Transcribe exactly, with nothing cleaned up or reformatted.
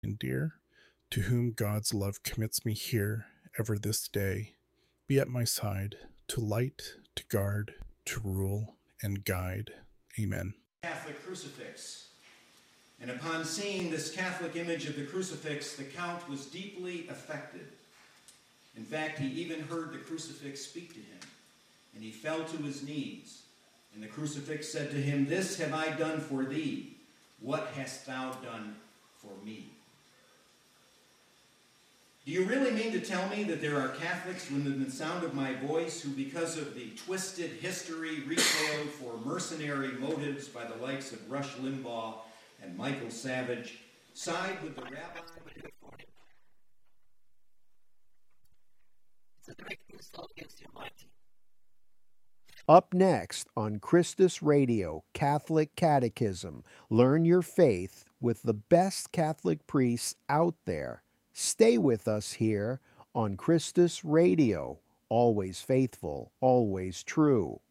and dear, to whom God's love commits me here, ever this day, be at my side, to light, to guard, to rule, and guide. Amen. Catholic crucifix. And upon seeing this Catholic image of the crucifix, the Count was deeply affected. In fact, he even heard the crucifix speak to him, and he fell to his knees. And the crucifix said to him, "This have I done for thee. What hast thou done for me?" Do you really mean to tell me that there are Catholics within the sound of my voice who, because of the twisted history retailed for mercenary motives by the likes of Rush Limbaugh and Michael Savage, side with the rabbi? It's a direct insult against the Almighty. Up next on Christus Radio, Catholic Catechism, learn your faith with the best Catholic priests out there. Stay with us here on Christus Radio, always faithful, always true.